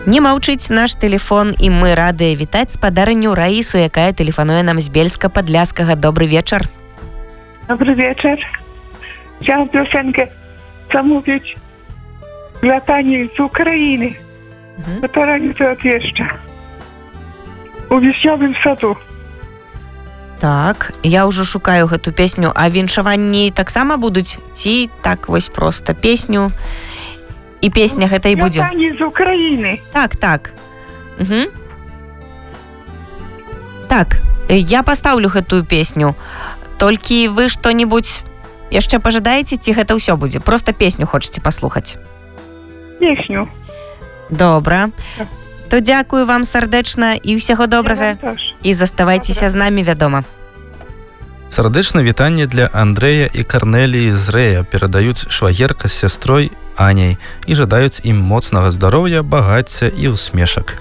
Не маўчыць наш тэлефон, і мы радыя вітаць спадарню Раісу, якая тэлефануе нам з Бельска-Падляскага. Добрый вечар. Dobry wieczór. Chciałam piosenkę zamówić dla pani z Ukrainy. Do Taranicy odjeżdża. У Вишнёвым саду. Так, я ўжо шукаю гэту песню. А віншаванні таксама будуць? Ці так вось проста песню? І песня гэта і будзе? Для пані з Украины. Так. Так, я пастаўлю гэтую песню. Толькі вы што-небудзь яшчэ пажадаеце, ці гэта ўсё будзе? Проста песню хочаце паслухаць? Песню. Добра. То дзякую вам сардэчна і ўсяго добрага. І заставайцеся з намі, вядома. Сардэчна вітанне для Андрэя і Карнеліі з Рэя перадаюць швагерка з сястрой Аняй і жадаюць ім моцнага здароўя, багацця і усмешак.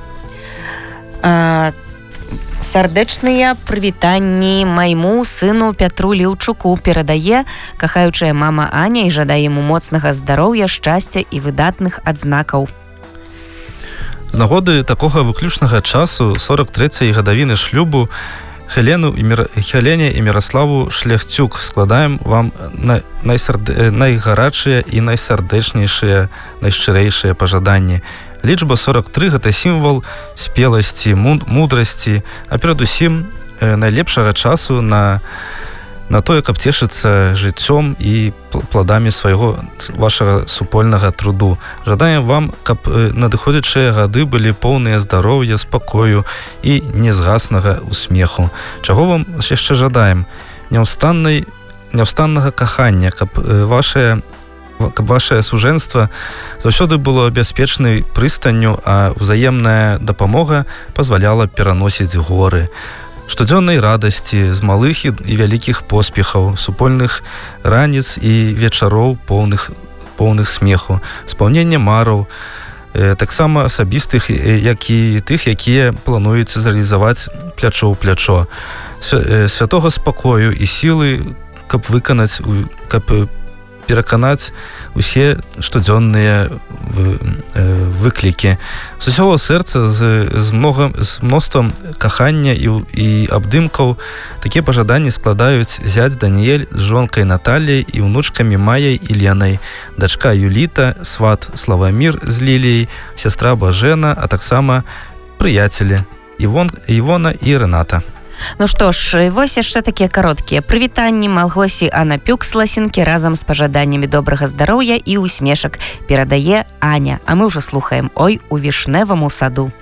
Сардэчныя прывітанні майму сыну Пятру Леўчуку перадае кахаючая мама Аня і жадае яму моцнага здароўя, шчасця і выдатных адзнакаў. З нагоды такога выключнага часу 43-й гадавіны шлюбу Хелене і Міраславу Шляхцюк складаем вам найгарачыя і найсардэчнейшыя, найшчырэйшыя пажаданні. Лічба 43 – гэта сімвал спеласці, мудрасці, а перадусім найлепшага часу на тое, каб цешыцца жыццём і пладамі вашага супольнага труду. Жадаем вам, каб надыходзячыя гады былі поўныя здароўя, спакою і незгаснага усмеху. Чаго вам яшчэ жадаем? Няўстаннага кахання, каб ваше сужэнства заўсёды было бяспечнай прыстанню, а ўзаемная дапамога пазваляла пераносіць горы. Штодзённай радасці з малых і вялікіх поспехаў, супольных раніц і вечароў поўных смеху, спаўнення мараў, таксама асабістых, як і тых, якія плануюць зрэалізаваць плячо ў плячо. Святога спакою і сілы, каб пераканаць усе штодзённыя выклікі. З усяго сэрца, з мноствам кахання і абдымкаў такія пажаданні складаюць зяць Даніэль з жонкай Наталіяй і ўнучкамі Майяй і Ленай, дачка Юліта, сват Славамір з Ліліяй, сястра Бажэна, а таксама прыяцелі Івона і Рэната. Ну што ж, вось яшчэ такія кароткія прывітанні Малгосі Анапюк з Ласінкі разам з пажаданнямі добрага здароўя і усмешак перадае Аня. А мы ўжо слухаем «Ой, у вішневаму саду».